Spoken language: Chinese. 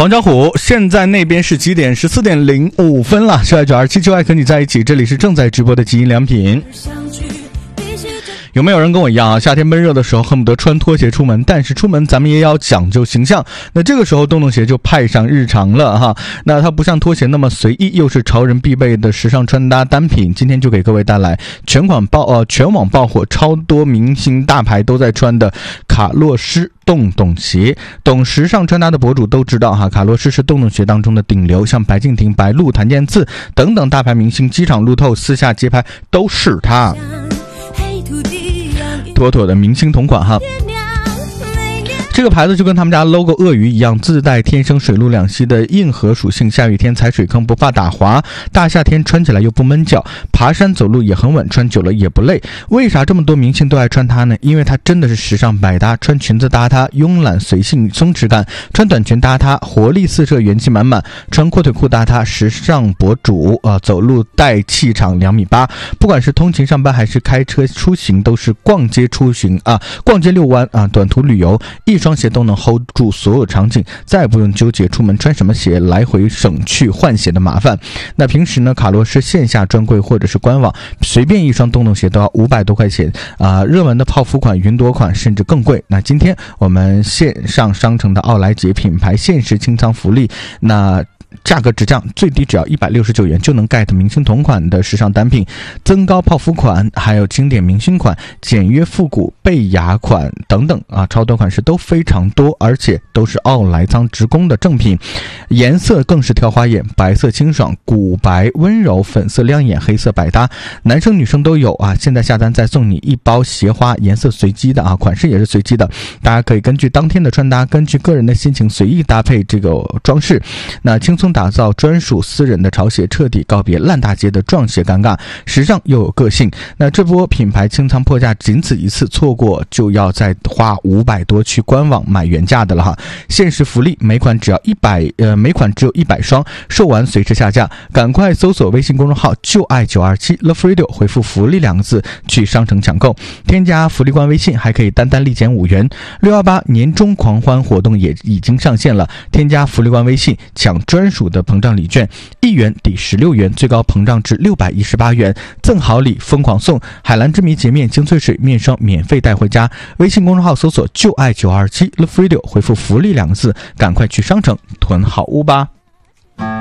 黄小虎，现在那边是几点？14点05分了。是爱927，就爱和你在一起。这里是正在直播的极音良品。有没有人跟我一样啊？夏天闷热的时候恨不得穿拖鞋出门，但是出门咱们也要讲究形象。那这个时候洞洞鞋就派上日常了哈。那它不像拖鞋那么随意，又是潮人必备的时尚穿搭单品。今天就给各位带来全网爆火，超多明星大牌都在穿的卡洛诗洞洞鞋。懂时尚穿搭的博主都知道哈，卡洛诗是洞洞鞋当中的顶流，像白敬亭、白鹿、谭健次等等大牌明星，机场路透、私下街拍都是他。妥妥的明星同款哈。这个牌子就跟他们家 logo 鳄鱼一样，自带天生水陆两栖的硬核属性，下雨天踩水坑不怕打滑，大夏天穿起来又不闷脚，爬山走路也很稳，穿久了也不累。为啥这么多明星都爱穿它呢？因为它真的是时尚百搭，穿裙子搭它慵懒随性松弛感，穿短裙搭它活力四射元气满满，穿阔腿裤搭它时尚博主走路带气场2.8米。不管是通勤上班还是开车出行，都是逛街出行逛街遛弯短途旅游，一双鞋都能 hold 住所有场景，再也不用纠结出门穿什么鞋，来回省去换鞋的麻烦。那平时呢，卡洛诗线下专柜或者是官网，随便一双洞洞鞋都要500多块钱热门的泡芙款、云朵款甚至更贵。那今天我们线上商城的奥莱洁品牌限时清仓福利，那价格直降，最低只要169元就能 get 明星同款的时尚单品，增高泡芙款，还有经典明星款、简约复古贝雅款等等超多款式都非常多，而且都是奥莱仓直供的正品，颜色更是挑花眼，白色清爽，古白温柔，粉色亮眼，黑色百搭，男生女生都有现在下单再送你一包鞋花，颜色随机的款式也是随机的，大家可以根据当天的穿搭，根据个人的心情随意搭配这个装饰，那轻松打造专属私人的潮鞋，彻底告别烂大街的撞鞋尴尬，时尚又有个性。那这波品牌清仓破价仅此一次，错过就要再花500多去官网买原价的了哈。限时福利，每款只有100双，售完随时下架，赶快搜索微信公众号就爱927 Love Radio， 回复福利2个字去商城抢购，添加福利官微信还可以单立减5元。618年终狂欢活动也已经上线了，添加福利官微信抢专属的膨胀礼券，1元抵16元，最高膨胀至618元，赠好礼疯狂送海蓝之谜洁面精粹水面霜免费带回家。微信公众号搜索就爱927 Love Radio， 回复福利2个字，赶快去商城囤好物吧。